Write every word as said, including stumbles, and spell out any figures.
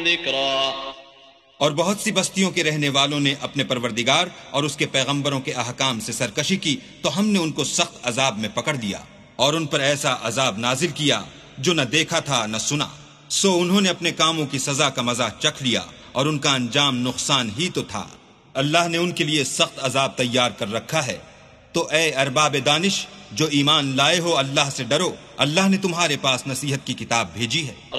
और बहुत सी बस्तियों के रहने वालों ने अपने परवरदिगार और उसके पैगंबरों के अहकाम से सरकशी की तो हमने उनको सख्त अजाब में पकड़ दिया और उन पर ऐसा अजाब नाजिल किया जो न देखा था न सुना। सो उन्होंने अपने कामों की सजा का मजा चख लिया और उनका अंजाम नुकसान ही तो था। अल्लाह ने उनके लिए सख्त अजाब तैयार कर रखा है। तो ए अरबाब दानिश जो ईमान लाए हो, अल्लाह से डरो। अल्लाह ने तुम्हारे पास नसीहत की किताब भेजी है।